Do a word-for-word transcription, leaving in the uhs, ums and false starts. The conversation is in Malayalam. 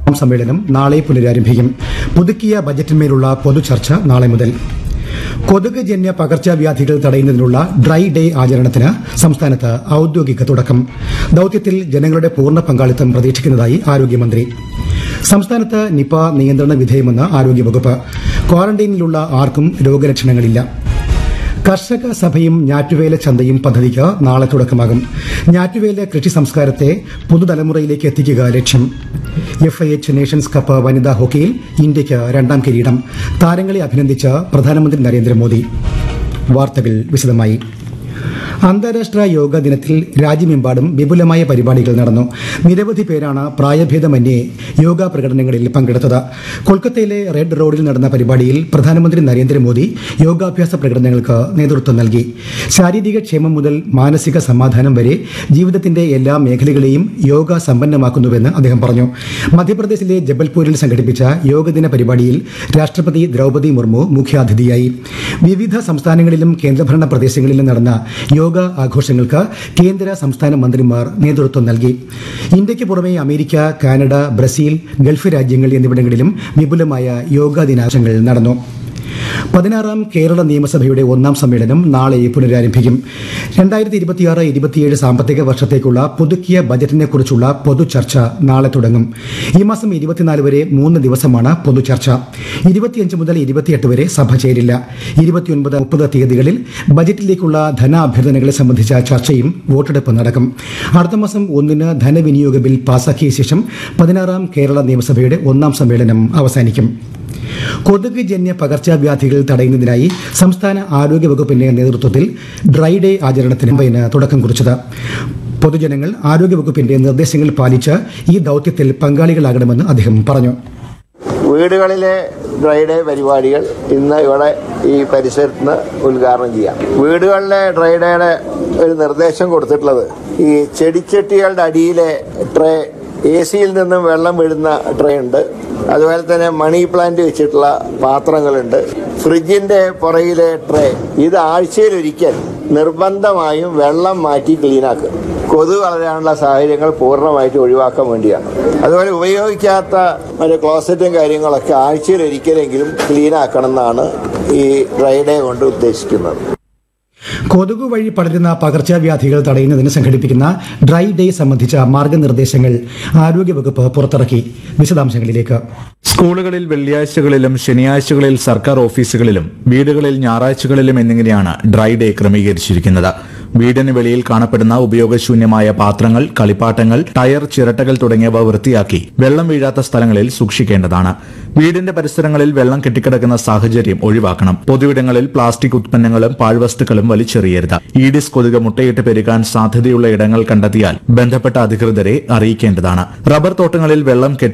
സമ്മേളനം നാളെ പുനരാരംഭിക്കും. പുതുക്കിയ ബജറ്റിന്മേലുള്ള പൊതുചർച്ച നാളെ മുതൽ. കൊതുക് ജന്യ പകർച്ചവ്യാധികൾ തടയുന്നതിനുള്ള ഡ്രൈ ഡേ ആചരണത്തിന് സംസ്ഥാനത്ത് ഔദ്യോഗിക തുടക്കം. ദൌത്യത്തിൽ ജനങ്ങളുടെ പൂർണ്ണ പങ്കാളിത്തം പ്രതീക്ഷിക്കുന്നതായി ആരോഗ്യമന്ത്രി. സംസ്ഥാനത്ത് നിപ നിയന്ത്രണ വിധേയമെന്ന് ആരോഗ്യവകുപ്പ്. ക്വാറന്റൈനിലുള്ള ആർക്കും രോഗലക്ഷണങ്ങളില്ല. കർഷക സഭയും ഞാറ്റുവേല ചന്തയും പദ്ധതിക്ക് നാളെ തുടക്കമാകും. ഞാറ്റുവേല കൃഷി സംസ്കാരത്തെ പുതുതലമുറയിലേക്ക് എത്തിക്കുക ലക്ഷ്യം. F I H Nations cup വനിതാ ഹോക്കിയിൽ ഇന്ത്യയ്ക്ക് രണ്ടാം കിരീടം. താരങ്ങളെ അഭിനന്ദിച്ച പ്രധാനമന്ത്രി നരേന്ദ്രമോദി. വാർത്തകൾ വിശദമായി. അന്താരാഷ്ട്ര യോഗാ ദിനത്തിൽ രാജ്യമെമ്പാടും വിപുലമായ പരിപാടികൾ നടന്നു. നിരവധി പേരാണ് പ്രായഭേദമന്യേ യോഗാ പ്രകടനങ്ങളിൽ പങ്കെടുത്തത്. കൊൽക്കത്തയിലെ റെഡ് റോഡിൽ നടന്ന പരിപാടിയിൽ പ്രധാനമന്ത്രി നരേന്ദ്രമോദി യോഗാഭ്യാസ പ്രകടനങ്ങൾക്ക് നേതൃത്വം നൽകി. ശാരീരിക ക്ഷേമം മുതൽ മാനസിക സമാധാനം വരെ ജീവിതത്തിന്റെ എല്ലാ മേഖലകളെയും യോഗ സമ്പന്നമാക്കുന്നുവെന്ന് അദ്ദേഹം പറഞ്ഞു. മധ്യപ്രദേശിലെ ജബൽപൂരിൽ സംഘടിപ്പിച്ച യോഗദിന പരിപാടിയിൽ രാഷ്ട്രപതി ദ്രൌപദി മുർമു മുഖ്യാതിഥിയായി. വിവിധ സംസ്ഥാനങ്ങളിലും കേന്ദ്രഭരണ പ്രദേശങ്ങളിലും നടന്ന യോഗ ആഘോഷങ്ങൾക്ക് കേന്ദ്ര സംസ്ഥാന മന്ത്രിമാർ നേതൃത്വം നൽകി. ഇന്ത്യയ്ക്ക് പുറമെ അമേരിക്ക, കാനഡ, ബ്രസീൽ, ഗൾഫ് രാജ്യങ്ങൾ എന്നിവിടങ്ങളിലും വിപുലമായ യോഗാ ദിനാഘോഷങ്ങൾ നടന്നു. പതിനാറാം കേരള നിയമസഭയുടെ ഒന്നാം സമ്മേളനം നാളെ പുനരാരംഭിക്കും. രണ്ടായിരത്തി ഇരുപത്തിയാറ് ഇരുപത്തിയേഴ് സാമ്പത്തിക വർഷത്തേക്കുള്ള പുതുക്കിയ ബജറ്റിനെക്കുറിച്ചുള്ള പൊതുചർച്ച നാളെ തുടങ്ങും. ഈ മാസം ഇരുപത്തിനാല് വരെ മൂന്ന് ദിവസമാണ് പൊതുചർച്ച. ഇരുപത്തിയഞ്ച് മുതൽ ഇരുപത്തിയെട്ട് വരെ സഭ ചേരില്ല. ഇരുപത്തിയൊൻപത് മുപ്പത് തീയതികളിൽ ബജറ്റിലേക്കുള്ള ധനാഭ്യർത്ഥനകളെ സംബന്ധിച്ച ചർച്ചയും വോട്ടെടുപ്പ് നടക്കും. അടുത്ത മാസം ഒന്നിന് ധനവിനിയോഗ ബിൽ പാസാക്കിയ ശേഷം പതിനാറാം കേരള നിയമസഭയുടെ ഒന്നാം സമ്മേളനം അവസാനിക്കും. കൊതുക് ജന്യ പകർച്ചവ്യാധികൾ തടയുന്നതിനായി സംസ്ഥാന ആരോഗ്യ വകുപ്പിന്റെ നേതൃത്വത്തിൽ ഡ്രൈ ഡേ ആചരണത്തിന് തുടക്കം കുറിച്ചത്. പൊതുജനങ്ങൾ ആരോഗ്യവകുപ്പിന്റെ നിർദ്ദേശങ്ങൾ പാലിച്ച് ഈ ദൌത്യത്തിൽ പങ്കാളികളാകണമെന്ന് അദ്ദേഹം പറഞ്ഞു. വീടുകളിലെ ഡ്രൈ ഡേ പരിപാടികൾ ഇന്ന് ഇവിടെ ഈ പരിസരത്ത് നിന്ന് ഉദ്ഘാടനം ചെയ്യാം. വീടുകളിലെ ഡ്രൈ ഡേയുടെ ഒരു നിർദ്ദേശം കൊടുത്തിട്ടുള്ളത് ഈ ചെടിച്ചട്ടികളുടെ അടിയിലെ ട്രേ, എ സിയിൽ നിന്നും വെള്ളം വീഴുന്ന ട്രേ ഉണ്ട്, അതുപോലെ തന്നെ മണി പ്ലാന്റ് വെച്ചിട്ടുള്ള പാത്രങ്ങളുണ്ട്, ഫ്രിഡ്ജിന്റെ പുറകിലെ ട്രേ. ഇത് ആഴ്ചയിലൊരിക്കൽ നിർബന്ധമായും വെള്ളം മാറ്റി ക്ലീനാക്കുക. കൊതുക് വളരാനുള്ള സാഹചര്യങ്ങൾ പൂർണ്ണമായിട്ട് ഒഴിവാക്കാൻ വേണ്ടിയാണ്. അതുപോലെ ഉപയോഗിക്കാത്ത മറ്റേ ക്ലോസറ്റും കാര്യങ്ങളൊക്കെ ആഴ്ചയിലൊരിക്കലെങ്കിലും ക്ലീനാക്കണം എന്നാണ് ഈ ഡ്രൈ ഡേ കൊണ്ട് ഉദ്ദേശിക്കുന്നത്. കൊതുക് വഴി പടരുന്ന പകർച്ചവ്യാധികൾ തടയുന്നതിന് സംഘടിപ്പിക്കുന്ന ഡ്രൈ ഡേ സംബന്ധിച്ച മാർഗനിർദ്ദേശങ്ങൾ ആരോഗ്യവകുപ്പ് പുറത്തിറക്കി. വിശദാംശങ്ങളിലേക്ക്. സ്കൂളുകളിൽ വെള്ളിയാഴ്ചകളിലും ശനിയാഴ്ചകളിൽ സർക്കാർ ഓഫീസുകളിലും വീടുകളിൽ ഞായറാഴ്ചകളിലും എന്നിങ്ങനെയാണ് ഡ്രൈ ഡേ ക്രമീകരിച്ചിരിക്കുന്നത്. വീടിന് വെളിയിൽ കാണപ്പെടുന്ന ഉപയോഗശൂന്യമായ പാത്രങ്ങൾ, കളിപ്പാട്ടങ്ങൾ, ടയർ, ചിരട്ടകൾ തുടങ്ങിയവ വൃത്തിയാക്കി വെള്ളം വീഴാത്ത സ്ഥലങ്ങളിൽ സൂക്ഷിക്കേണ്ടതാണ്. വീടിന്റെ പരിസരങ്ങളിൽ വെള്ളം കെട്ടിക്കിടക്കുന്ന സാഹചര്യം ഒഴിവാക്കണം. പൊതുവിടങ്ങളിൽ പ്ലാസ്റ്റിക് ഉത്പന്നങ്ങളും പാഴ്വസ്തുക്കളും വലിച്ചെറിയരുത്. ഈഡിസ് കൊതുക് മുട്ടയിട്ട് പെരുകാൻ സാധ്യതയുള്ള ഇടങ്ങൾ കണ്ടെത്തിയാൽ ബന്ധപ്പെട്ട അധികൃതരെ അറിയിക്കേണ്ടതാണ്. റബ്ബർ തോട്ടങ്ങളിൽ വെള്ളം കെട്ടി